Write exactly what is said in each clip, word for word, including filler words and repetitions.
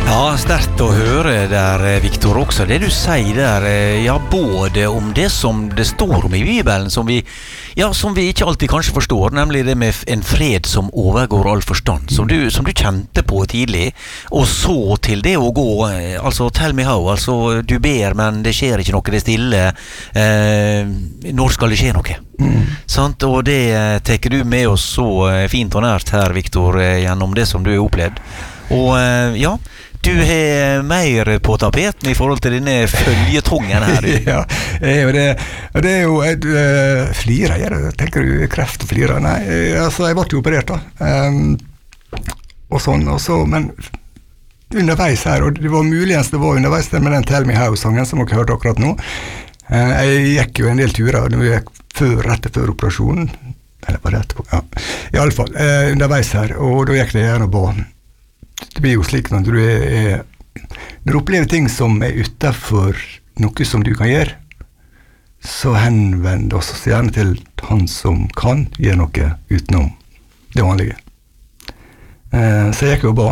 Ja, sterkt å høre der, Victor, også det du sier der, ja, både om det som det står om i Bibelen, som vi, ja, som vi ikke alltid kanskje forstår, nemlig det med en fred som overgår all forstand, som du, som du kjente på tidlig, og så til det å gå, altså, tell me how, altså, du ber, men det skjer ikke noe, det er stille, eh, når skal det skje noe? Mm. Sant? Og det teker du med oss så fint og nært her, Victor, gjennom det som du har opplevd. Og ja, du har mer på tapeten i forhold til denne følgetongen her. Ja, og det, og det er jo et, uh, flirer, jeg, tenker du kreft og flirer? Nei, altså jeg ble jo operert da, um, og sånn, og så, men underveis her, og det var muligens det var underveis der med den Tell Me How-sangen som dere hørte akkurat nå. Uh, jeg gikk jo en del turer, det var før, rett før operasjonen, eller var det etterpå, ja, i alle fall, uh, underveis her, og da gikk det gjerne på. Det blir jo slik når du, er, når du opplever ting som er utenfor noe som du kan gjøre, så henvend oss gjerne til han som kan gjøre noe utenom det vanlige. Eh, så jeg gikk jo ba.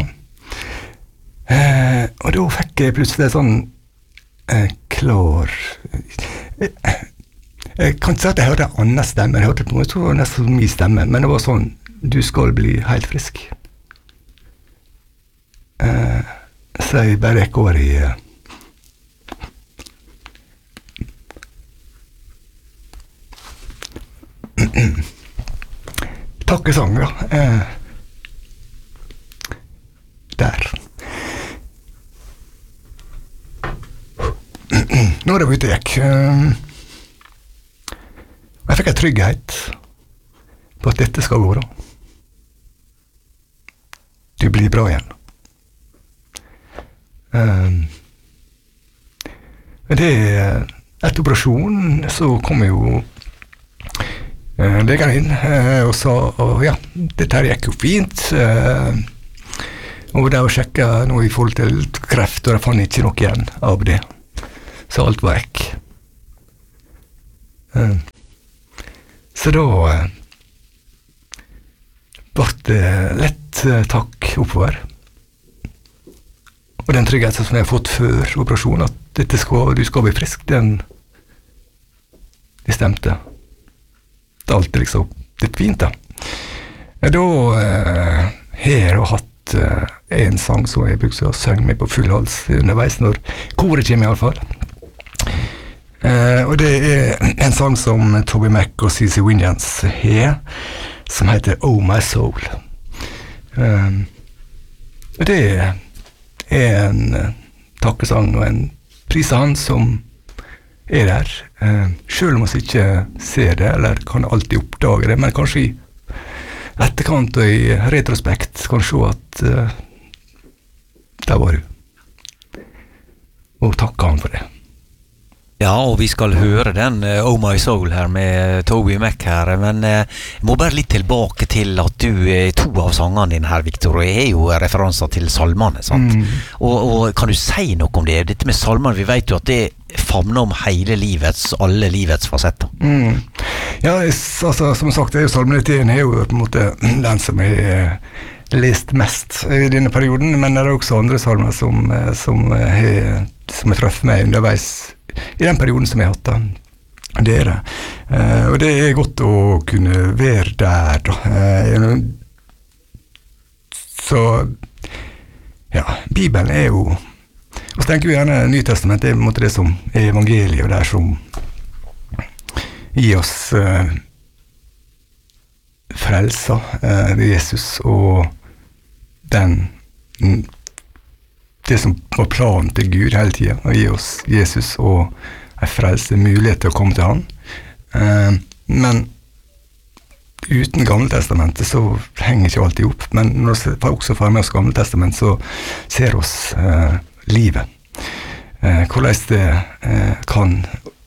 Eh, og da fikk jeg plutselig sånn eh, klar... Eh, jeg kan ikke si at jeg hørte en annen stemme, jeg hørte på meg, så var det nesten min stemme, men det var sånn, du skal bli helt frisk. Uh, så jeg bare gikk over i uh, takkesang, ja. Uh, der. Nå er det ute jeg gikk. Uh, jeg fikk en trygghet på at dette skal gå da. Du blir bra igjen. Um, det etter operasjonen så kom jo uh, legen inn uh, og sa og ja, dette her gikk jo fint uh, og det var sjekket noe i forhold til kreft og jeg fant ikke noe igjen av det så alt var vekk uh, så da uh, ble det lett uh, takk oppover. Og den tryggheten som jeg har fått før operasjonen, at dette skal, du skal bli frisk, den det stemte. Det er alltid liksom litt fint da. Da eh, har jeg hatt eh, en sang som jeg brukte å synge med på full hals underveis når koret kommer i alle fall. Eh, og det er en sang som Toby Mac og C C Winans har, som heter Oh My Soul. Eh, og det er er en uh, takkesang og en pris av han som er der. Uh, selv om vi ikke ser det, eller kan alltid oppdage det, men kanskje i etterkant og i retrospekt kan se at uh, der var du. Og takke han for det. Ja, og vi skal høre den uh, Oh My Soul her med Toby Mac her, men uh, jeg må bare litt tilbake til at du er uh, to av sangene dine her, Victor, og jeg er jo referanser til salmene, sant? Mm. Og, og kan du si noe om det? Dette med salmene, vi vet jo at det famner om hele livets, alle livets fasetter. Mm. Ja, altså, som sagt, det er jo salmeliteten er jo på en måte den som er lest mest i denne perioden, men det er også andre salmer som, som, er, som er trøft meg underveis i den perioden som jeg har hatt da. Det er det. Uh, og det er godt å kunne være der da. Uh, så ja, Bibelen er jo og så tenker vi gjerne Nytestament det er på en måte det som er evangeliet og det er som gir oss uh, frelsa uh, det er Jesus og den det som var planen til Gud hele tiden, å gi oss Jesus og en frelse, mulighet til å komme til han. Uh, men uten Gamle Testamentet så henger ikke alltid opp, men når vi også får med oss Gamle Testament så ser oss uh, livet. Uh, hvordan det uh, kan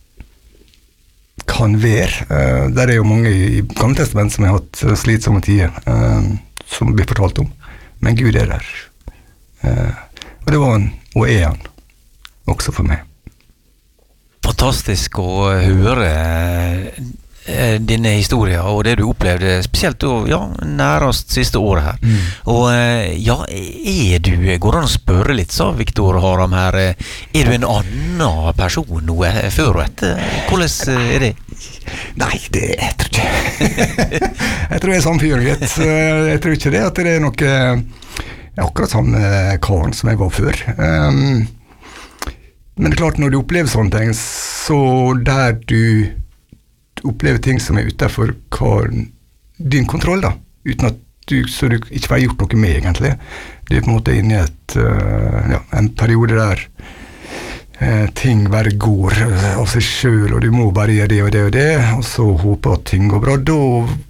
kan være. Uh, der er jo mange i Gamle Testament som har hatt slitsomme tider, uh, som blir fortalt om, men Gud er der. Uh, Og det var han, og er han, også for meg. Fantastisk å høre eh, dine historier og det du opplevde, spesielt da, ja, nærmest siste året her. Mm. Og eh, ja, er du, går det an å spørre litt, sa Viktor Haram her, eh, er du en annen person nå eh, før og etter? Hvordan eh, er det? Nei, det jeg tror ikke. Jeg tror jeg er samme fyr, gitt. Så Jeg tror ikke det at det er noe akkurat samme karen som jeg var før. Um, men det er klart, når du opplever sånne ting, så der du opplever ting som er utenfor din kontroll, da, uten at du, så du ikke har gjort noe med, egentlig. Du er på en måte inne i et, uh, ja, en periode der eh, ting bare går av seg selv, og du må bare gjøre det og det og det, og så håpe at ting går bra. Da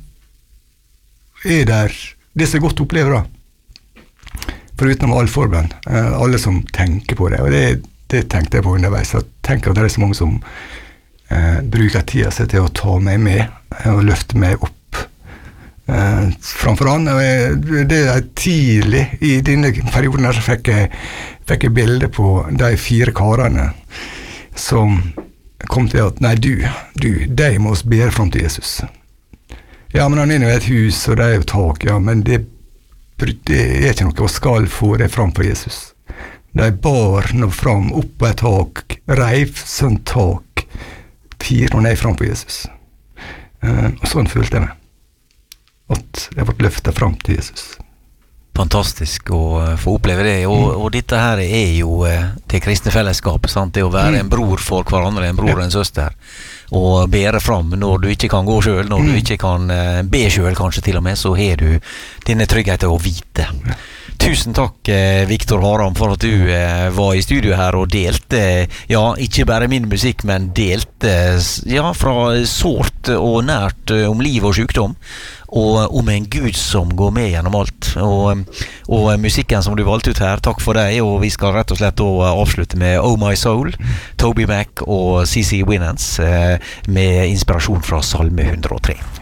er det det som er godt å oppleve, da. Foruten all forbønn, eh, alle som tenker på det, og det, det tenkte jeg på underveis. Jeg tenker at det er så mange som eh, bruker tida seg til å ta meg med eh, og løfte meg opp eh, framfor han. Og jeg, det er tidlig i denne perioden her så fikk jeg, fikk jeg bilde på de fire karene som kom til at nei, du, du, de må oss bære fram til Jesus. Ja, men han er jo et hus, og det er jo tak, ja, men det, det er ikke noe, og skal få det fram for Jesus. De bar nå fram opp på et tak, reiv sånn tak, fire og ned fram på Jesus. Uh, og sånn følte jeg meg. At jeg ble løftet fram til Jesus. Fantastisk å få oppleve det, og, mm. og dette her er jo det kristne fellesskapet, sant? Det å være mm. en bror for hverandre, en bror og en søster, og bære fram når du ikke kan gå selv, når mm. du ikke kan be selv kanskje til og med, så har du denne tryggheten å vite. Ja. Tusen takk, Viktor Haram, for at du eh, var i studio her og delte, ja, ikke bare min musikk, men delte, ja, fra sårt og nært om liv og sykdom, og om en Gud som går med gjennom alt. Og, og musikken som du valgte ut her, takk for deg, og vi skal rett og slett avslutte med Oh My Soul, Toby Mac og C C Winans, eh, med inspirasjon fra Salme hundre og tre.